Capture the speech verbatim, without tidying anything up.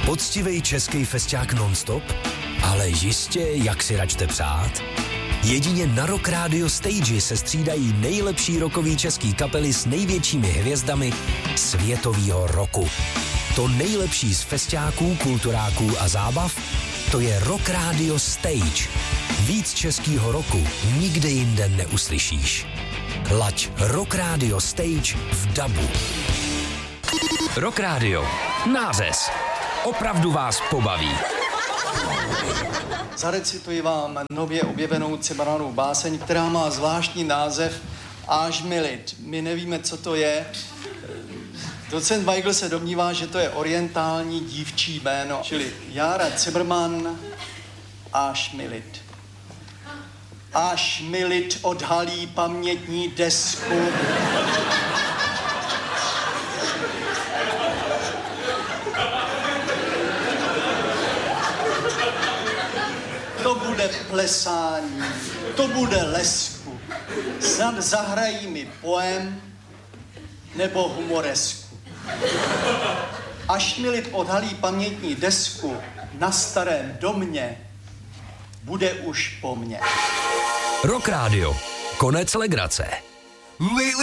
Poctivej český festiák non-stop? Ale jistě, jak si račte přát. Jedině na Rock Radio Stage se střídají nejlepší rockový český kapely s největšími hvězdami světovýho roku. To nejlepší z festiáků, kulturáků a zábav, to je Rock Radio Stage. Víc českýho roku nikde jinde neuslyšíš. Laď Rock Radio Stage v dabu. Rock Radio. Nářez. Opravdu vás pobaví. Zarecituji vám nově objevenou Cimrmanovou báseň, která má zvláštní název Až mi lid. My nevíme, co to je. Docent Weigl se domnívá, že to je orientální dívčí jméno, čili Jára Cimrman, Až mi lid. Až mi lid odhalí pamětní desku. To bude plesání, to bude lesku. Snad zahrají mi poem nebo humoresku. Až mi lid odhalí pamětní desku na starém domě, bude už po mně. Rock Radio. Konec legrace.